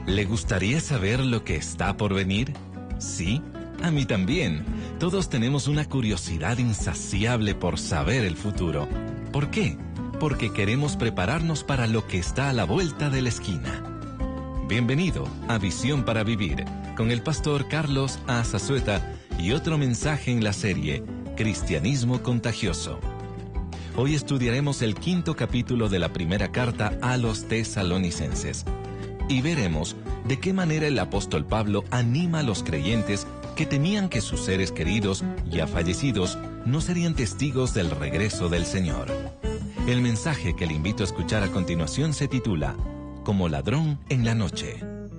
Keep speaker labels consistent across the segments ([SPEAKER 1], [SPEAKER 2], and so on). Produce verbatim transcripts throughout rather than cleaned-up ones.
[SPEAKER 1] ¿Le gustaría saber lo que está por venir? ¿Sí? A mí también. Todos tenemos una curiosidad insaciable por saber el futuro. ¿Por qué? Porque queremos prepararnos para lo que está a la vuelta de la esquina. Bienvenido a Visión para Vivir, con el pastor Carlos A. Zazueta y otro mensaje en la serie Cristianismo Contagioso. Hoy estudiaremos el quinto capítulo de la primera carta a los tesalonicenses y veremos de qué manera el apóstol Pablo anima a los creyentes que temían que sus seres queridos, ya fallecidos, no serían testigos del regreso del Señor. El mensaje que le invito a escuchar a continuación se titula Como ladrón en la noche.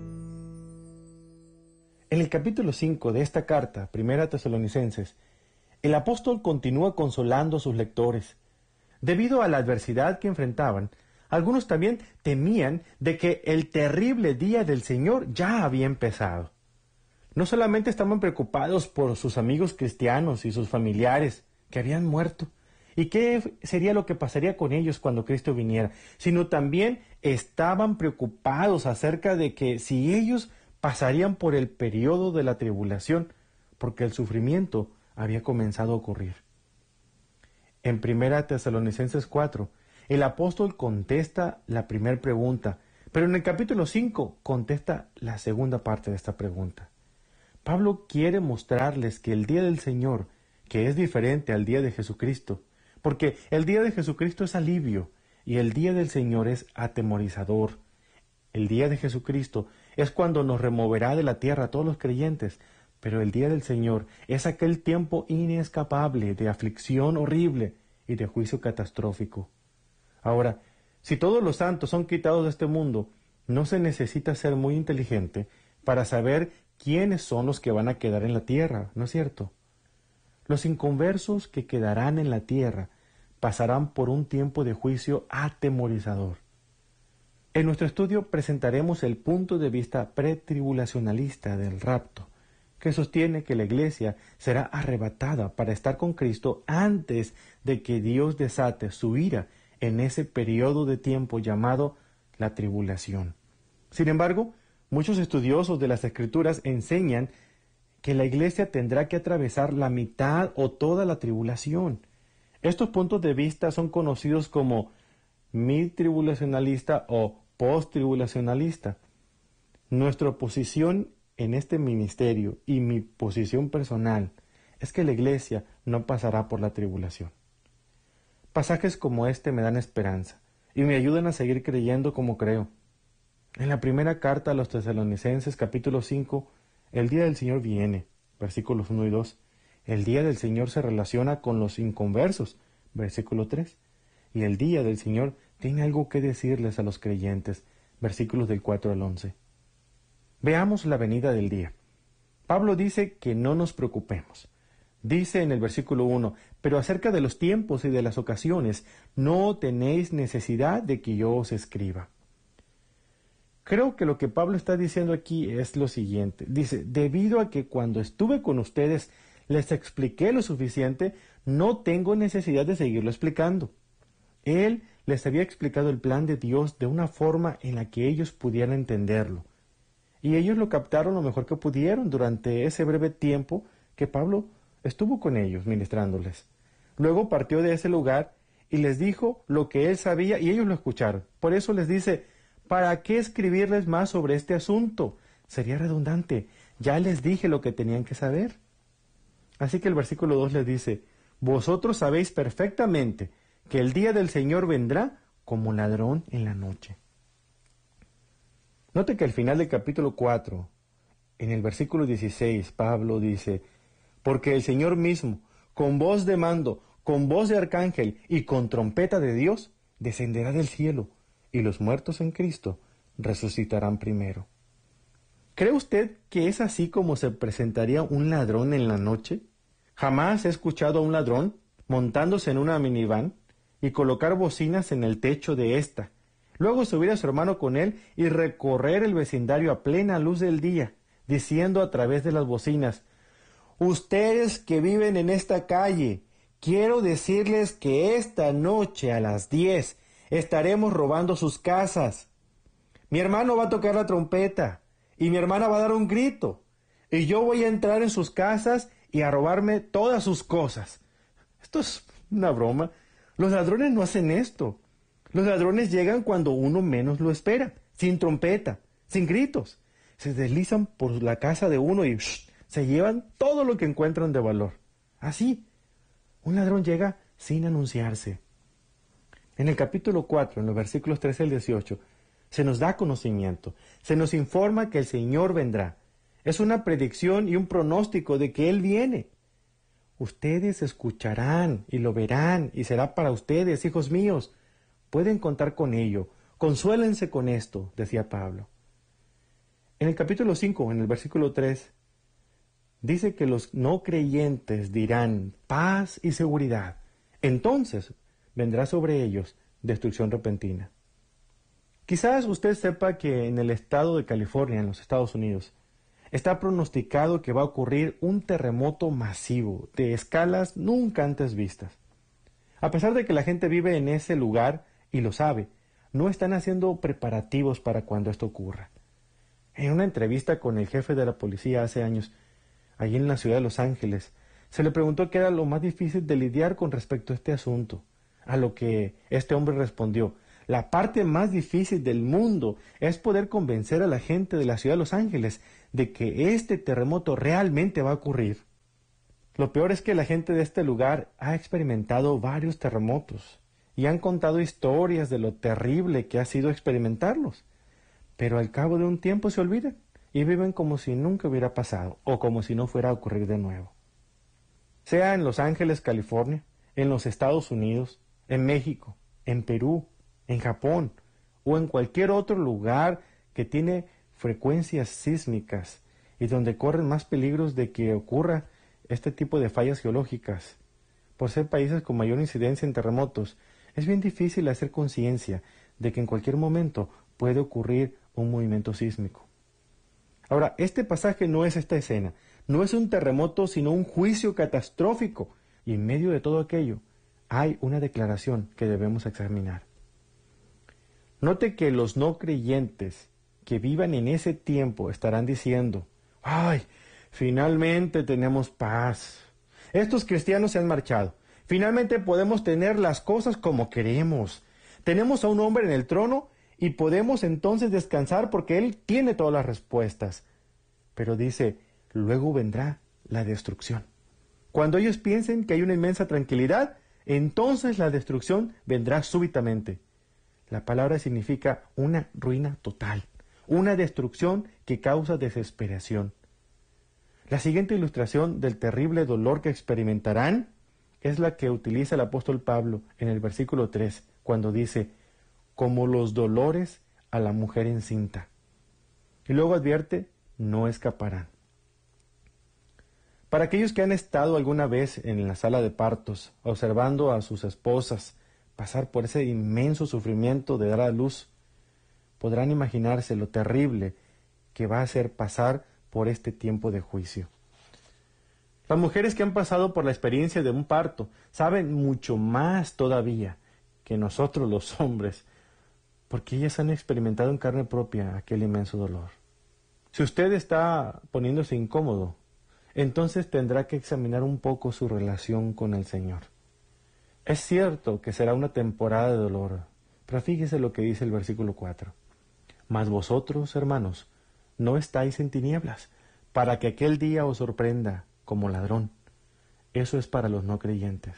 [SPEAKER 2] En el capítulo cinco de esta carta, Primera Tesalonicenses, el apóstol continúa consolando a sus lectores. Debido a la adversidad que enfrentaban, algunos también temían de que el terrible día del Señor ya había empezado. No solamente estaban preocupados por sus amigos cristianos y sus familiares que habían muerto, y qué sería lo que pasaría con ellos cuando Cristo viniera, sino también estaban preocupados acerca de que si ellos pasarían por el periodo de la tribulación, porque el sufrimiento había comenzado a ocurrir. En Primera Tesalonicenses cuatro, el apóstol contesta la primera pregunta, pero en el capítulo cinco contesta la segunda parte de esta pregunta. Pablo quiere mostrarles que el día del Señor, que es diferente al día de Jesucristo, porque el día de Jesucristo es alivio y el día del Señor es atemorizador. El día de Jesucristo es cuando nos removerá de la tierra a todos los creyentes, pero el día del Señor es aquel tiempo inescapable de aflicción horrible y de juicio catastrófico. Ahora, si todos los santos son quitados de este mundo, no se necesita ser muy inteligente para saber quiénes son los que van a quedar en la tierra, ¿no es cierto? Los inconversos que quedarán en la tierra pasarán por un tiempo de juicio atemorizador. En nuestro estudio presentaremos el punto de vista pretribulacionalista del rapto, que sostiene que la iglesia será arrebatada para estar con Cristo antes de que Dios desate su ira en ese periodo de tiempo llamado la tribulación. Sin embargo, muchos estudiosos de las Escrituras enseñan que la iglesia tendrá que atravesar la mitad o toda la tribulación. Estos puntos de vista son conocidos como mid-tribulacionalista o post-tribulacionalista. Nuestra posición en este ministerio y mi posición personal es que la iglesia no pasará por la tribulación. Pasajes como este me dan esperanza y me ayudan a seguir creyendo como creo. En la primera carta a los tesalonicenses, capítulo cinco, el día del Señor viene, versículos uno y dos. El día del Señor se relaciona con los inconversos, versículo tres. Y el día del Señor tiene algo que decirles a los creyentes, versículos del cuatro al once. Veamos la venida del día. Pablo dice que no nos preocupemos. Dice en el versículo uno, pero acerca de los tiempos y de las ocasiones, no tenéis necesidad de que yo os escriba. Creo que lo que Pablo está diciendo aquí es lo siguiente. Dice, debido a que cuando estuve con ustedes les expliqué lo suficiente, no tengo necesidad de seguirlo explicando. Él les había explicado el plan de Dios de una forma en la que ellos pudieran entenderlo. Y ellos lo captaron lo mejor que pudieron durante ese breve tiempo que Pablo estuvo con ellos ministrándoles. Luego partió de ese lugar y les dijo lo que él sabía y ellos lo escucharon. Por eso les dice, ¿para qué escribirles más sobre este asunto? Sería redundante. Ya les dije lo que tenían que saber. Así que el versículo dos les dice, vosotros sabéis perfectamente que el día del Señor vendrá como ladrón en la noche. Note que al final del capítulo cuatro, en el versículo dieciséis, Pablo dice, porque el Señor mismo, con voz de mando, con voz de arcángel y con trompeta de Dios, descenderá del cielo, y los muertos en Cristo resucitarán primero. ¿Cree usted que es así como se presentaría un ladrón en la noche? Jamás he escuchado a un ladrón montándose en una minivan y colocar bocinas en el techo de ésta, luego subir a su hermano con él y recorrer el vecindario a plena luz del día, diciendo a través de las bocinas, ustedes que viven en esta calle, quiero decirles que esta noche a las diez estaremos robando sus casas. mi hermano va a tocar la trompeta y mi hermana va a dar un grito y yo voy a entrar en sus casas y a robarme todas sus cosas. Esto es una broma. Los ladrones no hacen esto. Los ladrones llegan cuando uno menos lo espera, sin trompeta, sin gritos. Se deslizan por la casa de uno y shh, se llevan todo lo que encuentran de valor. Así, un ladrón llega sin anunciarse. En el capítulo cuatro, en los versículos trece al dieciocho, se nos da conocimiento, se nos informa que el Señor vendrá. Es una predicción y un pronóstico de que Él viene. Ustedes escucharán y lo verán y será para ustedes, hijos míos. Pueden contar con ello. Consuélense con esto, decía Pablo. En el capítulo cinco, en el versículo tres, dice que los no creyentes dirán paz y seguridad. Entonces vendrá sobre ellos destrucción repentina. Quizás usted sepa que en el estado de California, en los Estados Unidos, está pronosticado que va a ocurrir un terremoto masivo, de escalas nunca antes vistas. A pesar de que la gente vive en ese lugar y lo sabe, no están haciendo preparativos para cuando esto ocurra. En una entrevista con el jefe de la policía hace años, allí en la ciudad de Los Ángeles, se le preguntó qué era lo más difícil de lidiar con respecto a este asunto, a lo que este hombre respondió: la parte más difícil del mundo es poder convencer a la gente de la ciudad de Los Ángeles de que este terremoto realmente va a ocurrir. Lo peor es que la gente de este lugar ha experimentado varios terremotos y han contado historias de lo terrible que ha sido experimentarlos, pero al cabo de un tiempo se olvidan y viven como si nunca hubiera pasado o como si no fuera a ocurrir de nuevo. Sea en Los Ángeles, California, en los Estados Unidos, en México, en Perú, en Japón o en cualquier otro lugar que tiene frecuencias sísmicas y donde corren más peligros de que ocurra este tipo de fallas geológicas. Por ser países con mayor incidencia en terremotos, es bien difícil hacer conciencia de que en cualquier momento puede ocurrir un movimiento sísmico. Ahora, este pasaje no es esta escena, no es un terremoto, sino un juicio catastrófico, y en medio de todo aquello hay una declaración que debemos examinar. Note que los no creyentes que vivan en ese tiempo estarán diciendo: ¡ay, finalmente tenemos paz! Estos cristianos se han marchado. Finalmente podemos tener las cosas como queremos. Tenemos a un hombre en el trono y podemos entonces descansar porque Él tiene todas las respuestas. Pero dice, luego vendrá la destrucción. Cuando ellos piensen que hay una inmensa tranquilidad, entonces la destrucción vendrá súbitamente. La palabra significa una ruina total, una destrucción que causa desesperación. La siguiente ilustración del terrible dolor que experimentarán es la que utiliza el apóstol Pablo en el versículo tres, cuando dice, como los dolores a la mujer encinta. Y luego advierte, no escaparán. Para aquellos que han estado alguna vez en la sala de partos, observando a sus esposas pasar por ese inmenso sufrimiento de dar a luz, podrán imaginarse lo terrible que va a ser pasar por este tiempo de juicio. Las mujeres que han pasado por la experiencia de un parto saben mucho más todavía que nosotros los hombres, porque ellas han experimentado en carne propia aquel inmenso dolor. Si usted está poniéndose incómodo, entonces tendrá que examinar un poco su relación con el Señor. Es cierto que será una temporada de dolor, pero fíjese lo que dice el versículo cuatro. Mas vosotros, hermanos, no estáis en tinieblas, para que aquel día os sorprenda como ladrón. Eso es para los no creyentes.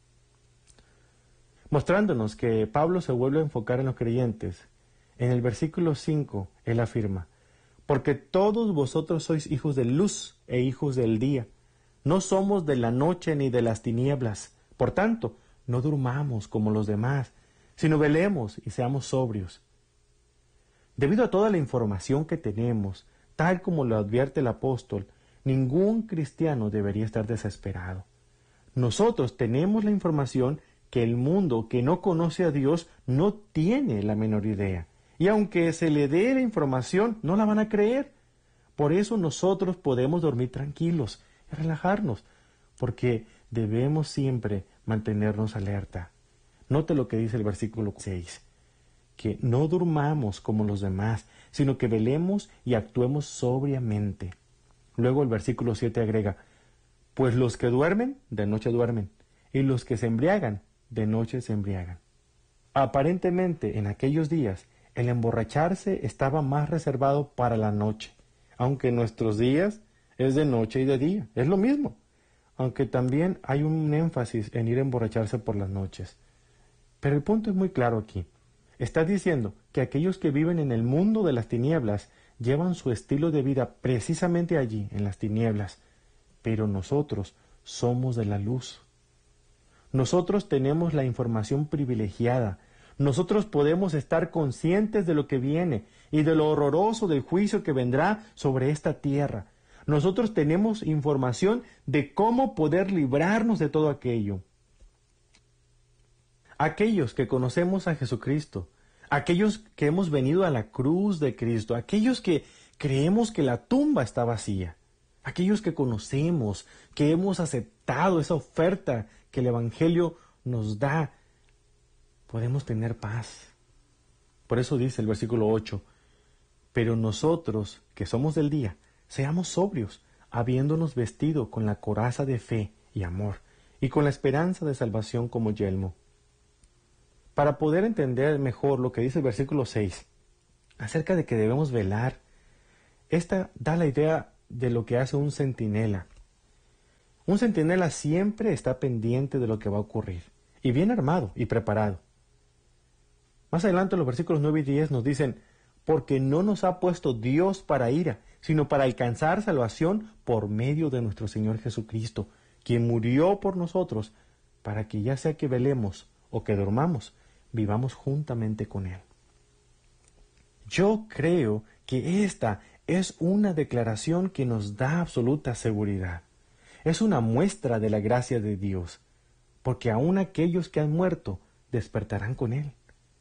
[SPEAKER 2] Mostrándonos que Pablo se vuelve a enfocar en los creyentes, en el versículo cinco, él afirma, porque todos vosotros sois hijos de luz e hijos del día. No somos de la noche ni de las tinieblas. Por tanto, no durmamos como los demás, sino velemos y seamos sobrios. Debido a toda la información que tenemos, tal como lo advierte el apóstol, ningún cristiano debería estar desesperado. Nosotros tenemos la información que el mundo que no conoce a Dios no tiene la menor idea. Y aunque se le dé la información, no la van a creer. Por eso nosotros podemos dormir tranquilos y relajarnos, porque debemos siempre mantenernos alerta. Note lo que dice el versículo seis. que no durmamos como los demás, sino que velemos y actuemos sobriamente. Luego el versículo siete agrega, pues los que duermen, de noche duermen, y los que se embriagan, de noche se embriagan. Aparentemente, en aquellos días, el emborracharse estaba más reservado para la noche, aunque en nuestros días es de noche y de día, es lo mismo, aunque también hay un énfasis en ir a emborracharse por las noches. Pero el punto es muy claro aquí. Está diciendo que aquellos que viven en el mundo de las tinieblas llevan su estilo de vida precisamente allí, en las tinieblas, pero nosotros somos de la luz. Nosotros tenemos la información privilegiada. Nosotros podemos estar conscientes de lo que viene y de lo horroroso del juicio que vendrá sobre esta tierra. Nosotros tenemos información de cómo poder librarnos de todo aquello. Aquellos que conocemos a Jesucristo, aquellos que hemos venido a la cruz de Cristo, aquellos que creemos que la tumba está vacía, aquellos que conocemos, que hemos aceptado esa oferta que el Evangelio nos da, podemos tener paz. Por eso dice el versículo ocho, pero nosotros, que somos del día, seamos sobrios, habiéndonos vestido con la coraza de fe y amor, y con la esperanza de salvación como yelmo. Para poder entender mejor lo que dice el versículo seis, acerca de que debemos velar, esta da la idea de lo que hace un centinela. Un centinela siempre está pendiente de lo que va a ocurrir, y bien armado y preparado. Más adelante, en los versículos nueve y diez nos dicen, porque no nos ha puesto Dios para ira, sino para alcanzar salvación por medio de nuestro Señor Jesucristo, quien murió por nosotros, para que ya sea que velemos o que dormamos, vivamos juntamente con Él. Yo creo que esta es una declaración que nos da absoluta seguridad. Es una muestra de la gracia de Dios, porque aun aquellos que han muerto despertarán con Él.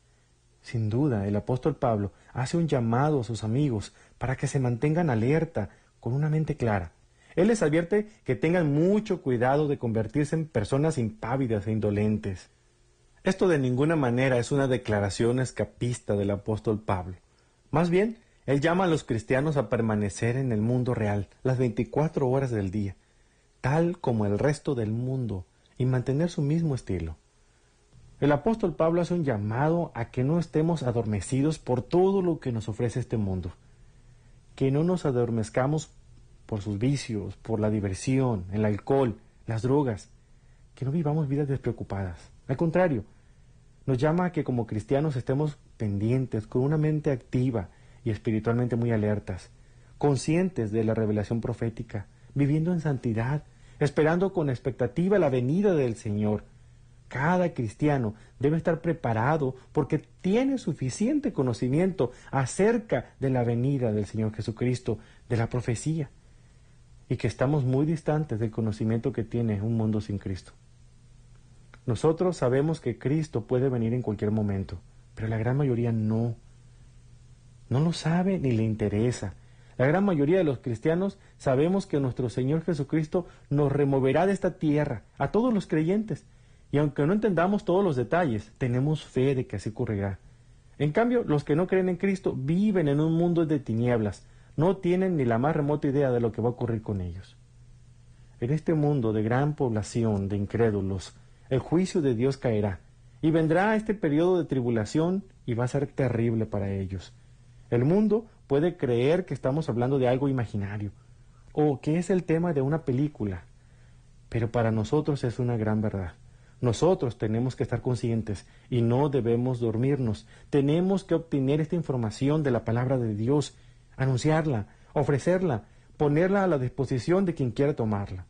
[SPEAKER 2] Sin duda, el apóstol Pablo hace un llamado a sus amigos para que se mantengan alerta, con una mente clara. Él les advierte que tengan mucho cuidado de convertirse en personas impávidas e indolentes. Esto de ninguna manera es una declaración escapista del apóstol Pablo. Más bien, él llama a los cristianos a permanecer en el mundo real las veinticuatro horas del día, tal como el resto del mundo, y mantener su mismo estilo. El apóstol Pablo hace un llamado a que no estemos adormecidos por todo lo que nos ofrece este mundo, que no nos adormezcamos por sus vicios, por la diversión, el alcohol, las drogas, que no vivamos vidas despreocupadas. Al contrario, nos llama a que como cristianos estemos pendientes, con una mente activa y espiritualmente muy alertas, conscientes de la revelación profética, viviendo en santidad, esperando con expectativa la venida del Señor. Cada cristiano debe estar preparado porque tiene suficiente conocimiento acerca de la venida del Señor Jesucristo, de la profecía, y que estamos muy distantes del conocimiento que tiene un mundo sin Cristo. Nosotros sabemos que Cristo puede venir en cualquier momento, pero la gran mayoría no. No lo sabe ni le interesa. La gran mayoría de los cristianos sabemos que nuestro Señor Jesucristo nos removerá de esta tierra, a todos los creyentes, y aunque no entendamos todos los detalles, tenemos fe de que así ocurrirá. En cambio, los que no creen en Cristo viven en un mundo de tinieblas, no tienen ni la más remota idea de lo que va a ocurrir con ellos. En este mundo de gran población de incrédulos, el juicio de Dios caerá, y vendrá este periodo de tribulación y va a ser terrible para ellos. El mundo puede creer que estamos hablando de algo imaginario, o que es el tema de una película, pero para nosotros es una gran verdad. Nosotros tenemos que estar conscientes y no debemos dormirnos. Tenemos que obtener esta información de la palabra de Dios, anunciarla, ofrecerla, ponerla a la disposición de quien quiera tomarla.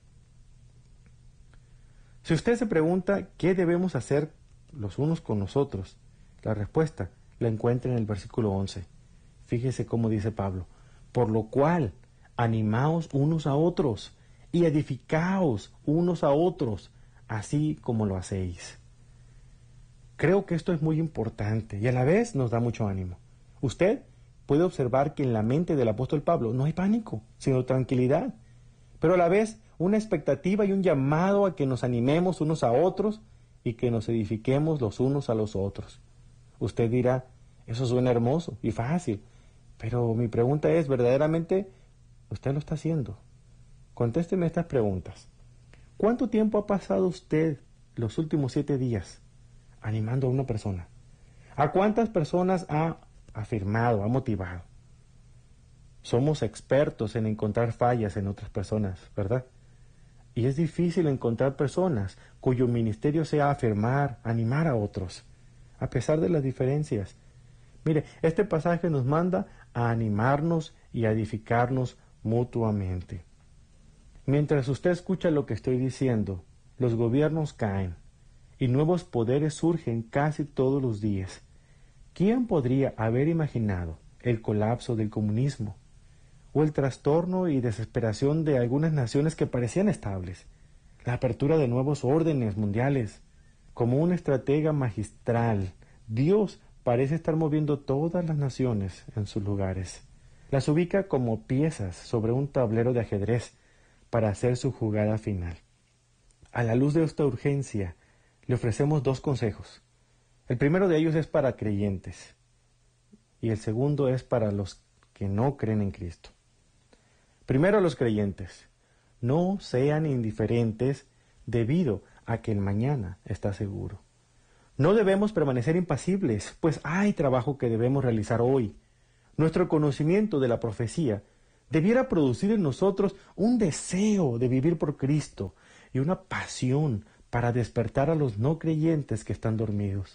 [SPEAKER 2] Si usted se pregunta qué debemos hacer los unos con los otros, la respuesta la encuentra en el versículo once. Fíjese cómo dice Pablo, por lo cual animaos unos a otros y edificaos unos a otros, así como lo hacéis. Creo que esto es muy importante y a la vez nos da mucho ánimo. Usted puede observar que en la mente del apóstol Pablo no hay pánico, sino tranquilidad, pero a la vez una expectativa y un llamado a que nos animemos unos a otros y que nos edifiquemos los unos a los otros. Usted dirá, Eso suena hermoso y fácil, pero mi pregunta es, ¿verdaderamente usted lo está haciendo? Contésteme estas preguntas. ¿Cuánto tiempo ha pasado usted los últimos siete días animando a una persona? ¿A cuántas personas ha afirmado, ha motivado? Somos expertos en encontrar fallas en otras personas, ¿verdad? Y es difícil encontrar personas cuyo ministerio sea afirmar, animar a otros, a pesar de las diferencias. Mire, este pasaje nos manda a animarnos y a edificarnos mutuamente. Mientras usted escucha lo que estoy diciendo, los gobiernos caen y nuevos poderes surgen casi todos los días. ¿Quién podría haber imaginado el colapso del comunismo o el trastorno y desesperación de algunas naciones que parecían estables, la apertura de nuevos órdenes mundiales? Como un estratega magistral, Dios parece estar moviendo todas las naciones en sus lugares. Las ubica como piezas sobre un tablero de ajedrez para hacer su jugada final. A la luz de esta urgencia, le ofrecemos dos consejos. El primero de ellos es para creyentes y el segundo es para los que no creen en Cristo. Primero, a los creyentes. No sean indiferentes debido a que el mañana está seguro. No debemos permanecer impasibles, pues hay trabajo que debemos realizar hoy. Nuestro conocimiento de la profecía debiera producir en nosotros un deseo de vivir por Cristo y una pasión para despertar a los no creyentes que están dormidos.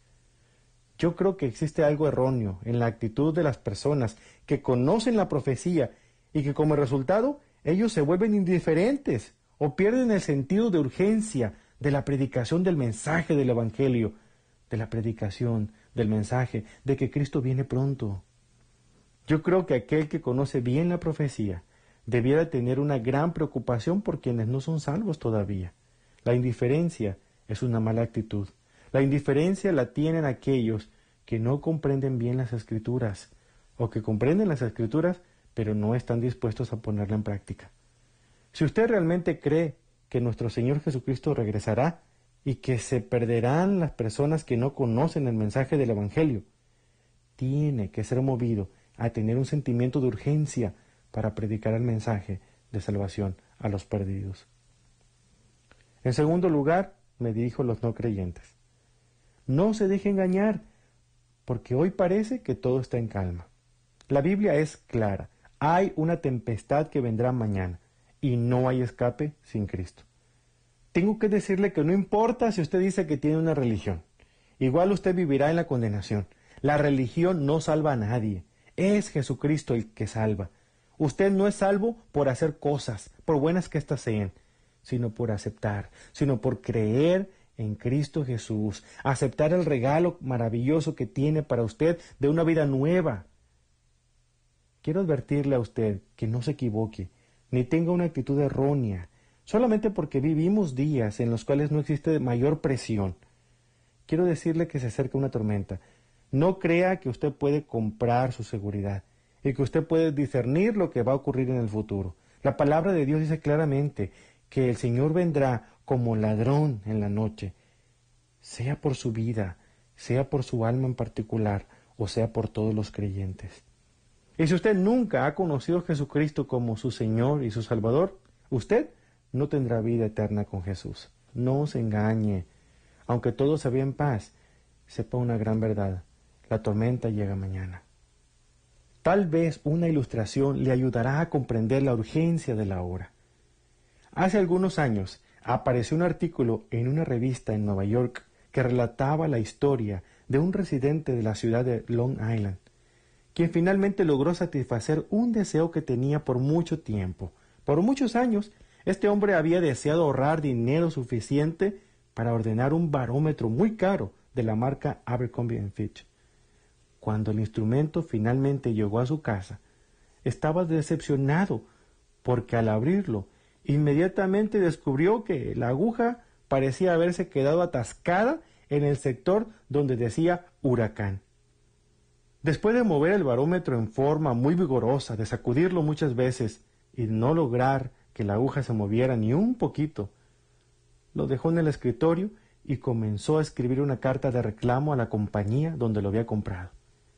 [SPEAKER 2] Yo creo que existe algo erróneo en la actitud de las personas que conocen la profecía y que como resultado ellos se vuelven indiferentes o pierden el sentido de urgencia de la predicación del mensaje del Evangelio, de la predicación del mensaje de que Cristo viene pronto. Yo creo que aquel que conoce bien la profecía debiera tener una gran preocupación por quienes no son salvos todavía. La indiferencia es una mala actitud. La indiferencia la tienen aquellos que no comprenden bien las Escrituras, o que comprenden las Escrituras, pero no están dispuestos a ponerla en práctica. Si usted realmente cree que nuestro Señor Jesucristo regresará y que se perderán las personas que no conocen el mensaje del Evangelio, tiene que ser movido a tener un sentimiento de urgencia para predicar el mensaje de salvación a los perdidos. En segundo lugar, me dirijo a los no creyentes. No se deje engañar, porque hoy parece que todo está en calma. La Biblia es clara. Hay una tempestad que vendrá mañana, y no hay escape sin Cristo. Tengo que decirle que no importa si usted dice que tiene una religión. Igual usted vivirá en la condenación. La religión no salva a nadie. Es Jesucristo el que salva. Usted no es salvo por hacer cosas, por buenas que éstas sean, sino por aceptar, sino por creer en Cristo Jesús, aceptar el regalo maravilloso que tiene para usted de una vida nueva. Quiero advertirle a usted que no se equivoque, ni tenga una actitud errónea, solamente porque vivimos días en los cuales no existe mayor presión. Quiero decirle que se acerca una tormenta. No crea que usted puede comprar su seguridad y que usted puede discernir lo que va a ocurrir en el futuro. La palabra de Dios dice claramente que el Señor vendrá como ladrón en la noche, sea por su vida, sea por su alma en particular, o sea por todos los creyentes. Y si usted nunca ha conocido a Jesucristo como su Señor y su Salvador, usted no tendrá vida eterna con Jesús. No se engañe. Aunque todo se vea en paz, sepa una gran verdad. La tormenta llega mañana. Tal vez una ilustración le ayudará a comprender la urgencia de la hora. Hace algunos años apareció un artículo en una revista en Nueva York que relataba la historia de un residente de la ciudad de Long Island, quien finalmente logró satisfacer un deseo que tenía por mucho tiempo. Por muchos años, este hombre había deseado ahorrar dinero suficiente para ordenar un barómetro muy caro de la marca Abercrombie and Fitch. Cuando el instrumento finalmente llegó a su casa, estaba decepcionado porque al abrirlo, inmediatamente descubrió que la aguja parecía haberse quedado atascada en el sector donde decía huracán. Después de mover el barómetro en forma muy vigorosa, de sacudirlo muchas veces y no lograr que la aguja se moviera ni un poquito, lo dejó en el escritorio y comenzó a escribir una carta de reclamo a la compañía donde lo había comprado.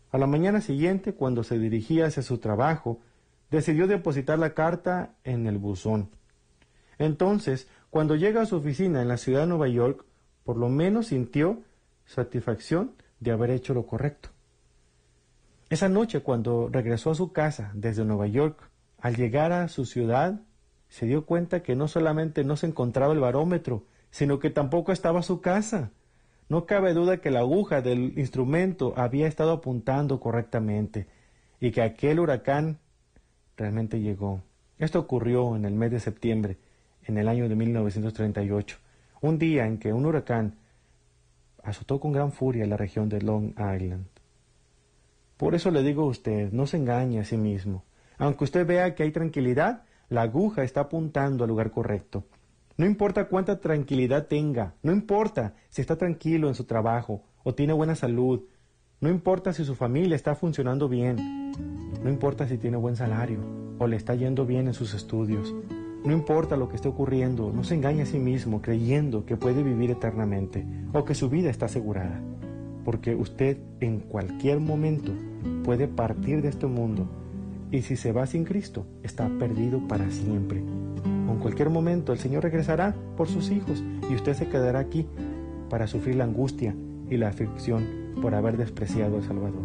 [SPEAKER 2] A la mañana siguiente, cuando se dirigía hacia su trabajo, decidió depositar la carta en el buzón. Entonces, cuando llega a su oficina en la ciudad de Nueva York, por lo menos sintió satisfacción de haber hecho lo correcto. Esa noche, cuando regresó a su casa desde Nueva York, al llegar a su ciudad, se dio cuenta que no solamente no se encontraba el barómetro, sino que tampoco estaba su casa. No cabe duda que la aguja del instrumento había estado apuntando correctamente y que aquel huracán realmente llegó. Esto ocurrió en el mes de septiembre, en el año de mil novecientos treinta y ocho, un día en que un huracán azotó con gran furia la región de Long Island. Por eso le digo a usted, no se engañe a sí mismo. Aunque usted vea que hay tranquilidad, la aguja está apuntando al lugar correcto. No importa cuánta tranquilidad tenga, no importa si está tranquilo en su trabajo o tiene buena salud, no importa si su familia está funcionando bien, no importa si tiene buen salario o le está yendo bien en sus estudios, no importa lo que esté ocurriendo, no se engañe a sí mismo creyendo que puede vivir eternamente o que su vida está asegurada, porque usted en cualquier momento puede partir de este mundo y si se va sin Cristo, está perdido para siempre. En cualquier momento el Señor regresará por sus hijos y usted se quedará aquí para sufrir la angustia y la aflicción por haber despreciado al Salvador.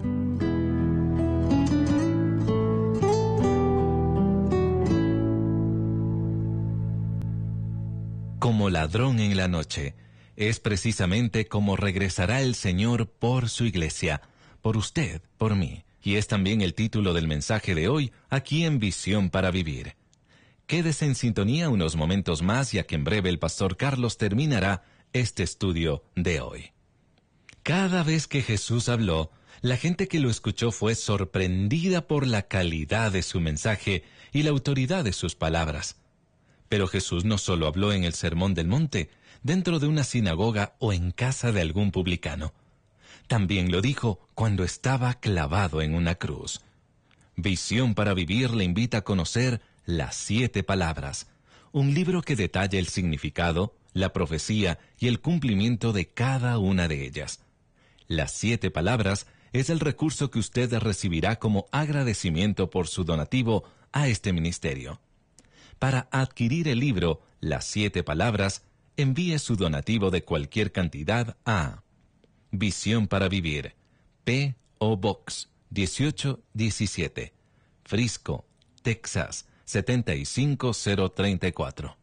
[SPEAKER 1] Como ladrón en la noche, es precisamente como regresará el Señor por su iglesia, por usted, por mí. Y es también el título del mensaje de hoy, aquí en Visión para Vivir. Quédese en sintonía unos momentos más, ya que en breve el pastor Carlos terminará este estudio de hoy. Cada vez que Jesús habló, la gente que lo escuchó fue sorprendida por la calidad de su mensaje y la autoridad de sus palabras. Pero Jesús no solo habló en el Sermón del Monte, dentro de una sinagoga o en casa de algún publicano. También lo dijo cuando estaba clavado en una cruz. Visión para Vivir le invita a conocer Las Siete Palabras, un libro que detalla el significado, la profecía y el cumplimiento de cada una de ellas. Las Siete Palabras es el recurso que usted recibirá como agradecimiento por su donativo a este ministerio. Para adquirir el libro Las Siete Palabras, envíe su donativo de cualquier cantidad a Visión para Vivir, P O Box dieciocho diecisiete, Frisco, Texas setenta y cinco cero treinta y cuatro.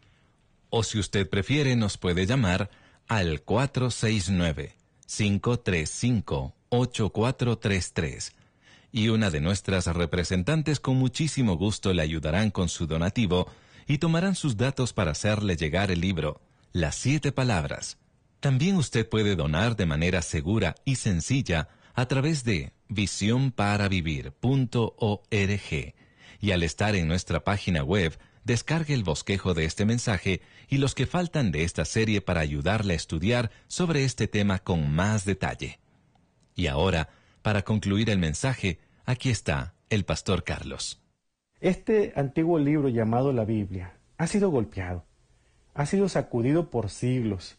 [SPEAKER 1] O si usted prefiere, nos puede llamar al cuatro seis nueve, cinco tres cinco, ocho cuatro tres tres y una de nuestras representantes con muchísimo gusto le ayudarán con su donativo y tomarán sus datos para hacerle llegar el libro Las Siete Palabras. También usted puede donar de manera segura y sencilla a través de visión para vivir punto org y al estar en nuestra página web, descargue el bosquejo de este mensaje y los que faltan de esta serie para ayudarle a estudiar sobre este tema con más detalle. Y ahora, para concluir el mensaje, aquí está el pastor Carlos.
[SPEAKER 2] Este antiguo libro llamado la Biblia ha sido golpeado, ha sido sacudido por siglos,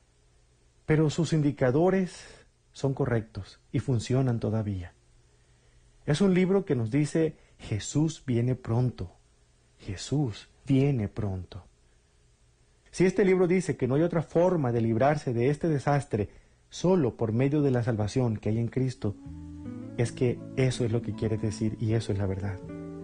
[SPEAKER 2] pero sus indicadores son correctos y funcionan todavía. Es un libro que nos dice, Jesús viene pronto, Jesús viene pronto. Si este libro dice que no hay otra forma de librarse de este desastre solo por medio de la salvación que hay en Cristo, es que eso es lo que quiere decir y eso es la verdad.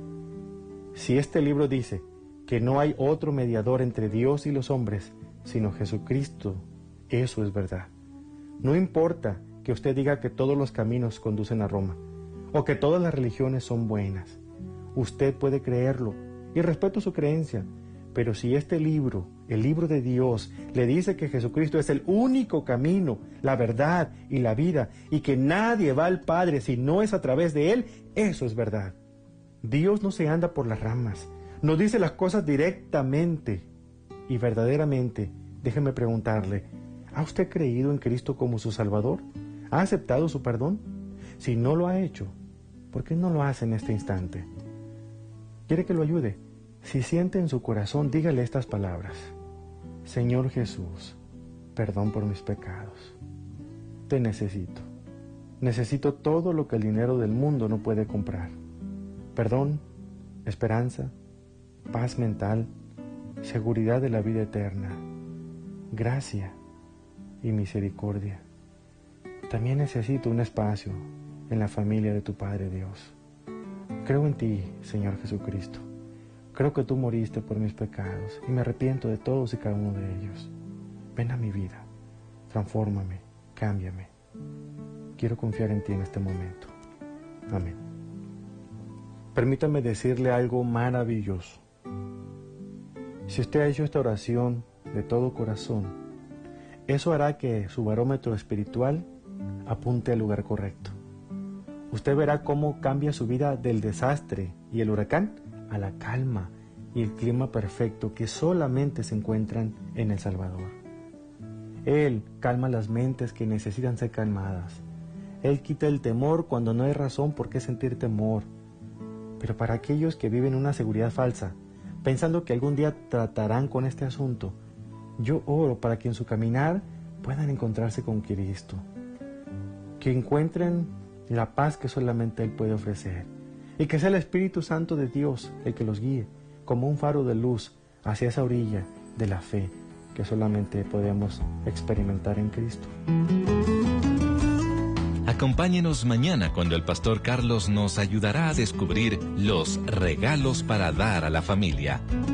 [SPEAKER 2] Si este libro dice que no hay otro mediador entre Dios y los hombres, sino Jesucristo, eso es verdad. No importa que usted diga que todos los caminos conducen a Roma, o que todas las religiones son buenas. Usted puede creerlo, y respeto su creencia, pero si este libro, el libro de Dios, le dice que Jesucristo es el único camino, la verdad y la vida, y que nadie va al Padre si no es a través de Él, eso es verdad. Dios no se anda por las ramas, nos dice las cosas directamente. Y verdaderamente, déjeme preguntarle, ¿ha usted creído en Cristo como su Salvador? ¿Ha aceptado su perdón? Si no lo ha hecho, ¿por qué no lo hace en este instante? ¿Quiere que lo ayude? Si siente en su corazón, dígale estas palabras. Señor Jesús, perdón por mis pecados. Te necesito. Necesito todo lo que el dinero del mundo no puede comprar. Perdón, esperanza, paz mental, seguridad de la vida eterna, gracia y misericordia. También necesito un espacio en la familia de tu Padre Dios. Creo en ti, Señor Jesucristo. Creo que tú moriste por mis pecados y me arrepiento de todos y cada uno de ellos. Ven a mi vida, transfórmame, cámbiame. Quiero confiar en ti en este momento. Amén. Permítame decirle algo maravilloso. Si usted ha hecho esta oración de todo corazón, eso hará que su barómetro espiritual apunte al lugar correcto. Usted verá cómo cambia su vida del desastre y el huracán a la calma y el clima perfecto que solamente se encuentran en El Salvador. Él calma las mentes que necesitan ser calmadas. Él quita el temor cuando no hay razón por qué sentir temor. Pero para aquellos que viven una seguridad falsa, pensando que algún día tratarán con este asunto, yo oro para que en su caminar puedan encontrarse con Cristo, que encuentren la paz que solamente Él puede ofrecer, y que sea el Espíritu Santo de Dios el que los guíe como un faro de luz hacia esa orilla de la fe que solamente podemos experimentar en Cristo.
[SPEAKER 1] Acompáñenos mañana cuando el pastor Carlos nos ayudará a descubrir los regalos para dar a la familia.